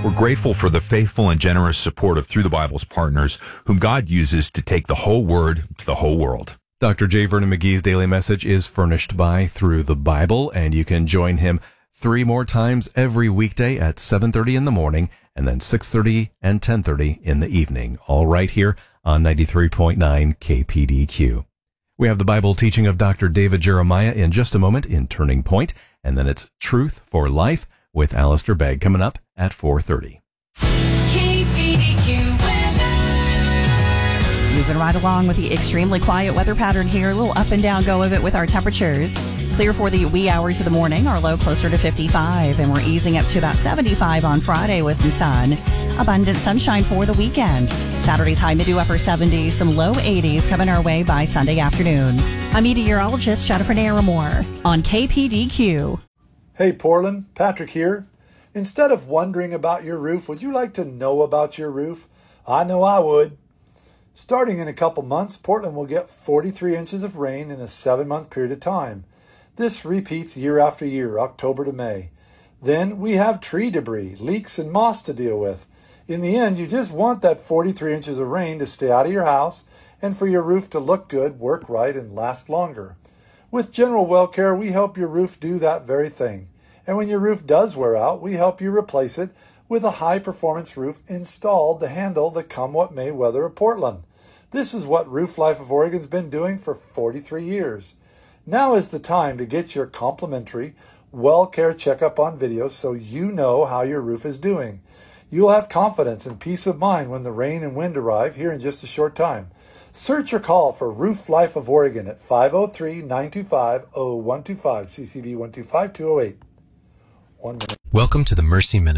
We're grateful for the faithful and generous support of Through the Bible's partners, whom God uses to take the whole Word to the whole world. Dr. J. Vernon McGee's daily message is furnished by Through the Bible, and you can join him 3 more times every weekday at 7:30 in the morning and then 6:30 and 10:30 in the evening, all right here on 93.9 KPDQ. We have the Bible teaching of Dr. David Jeremiah in just a moment in Turning Point, and then it's Truth for Life with Alistair Begg coming up at 4:30. Moving right along with the extremely quiet weather pattern here. A little up and down go of it with our temperatures. Clear for the wee hours of the morning. Our low closer to 55, and we're easing up to about 75 on Friday with some sun. Abundant sunshine for the weekend. Saturday's high mid to upper 70s, some low 80s coming our way by Sunday afternoon. I'm meteorologist Jennifer Naramore on KPDQ. Hey Portland, Patrick here. Instead of wondering about your roof, would you like to know about your roof? I know I would. Starting in a couple months, Portland will get 43 inches of rain in a 7-month period of time. This repeats year after year, October to May. Then we have tree debris, leaks, and moss to deal with. In the end, you just want that 43 inches of rain to stay out of your house and for your roof to look good, work right, and last longer. With General Well Care, we help your roof do that very thing. And when your roof does wear out, we help you replace it with a high-performance roof installed to handle the come-what-may weather of Portland. This is what Roof Life of Oregon's been doing for 43 years. Now is the time to get your complimentary Well Care checkup on video so you know how your roof is doing. You'll have confidence and peace of mind when the rain and wind arrive here in just a short time. Search or call for Roof Life of Oregon at 503-925-0125, CCB 125208. 1 minute. Welcome to the Mercy Minute.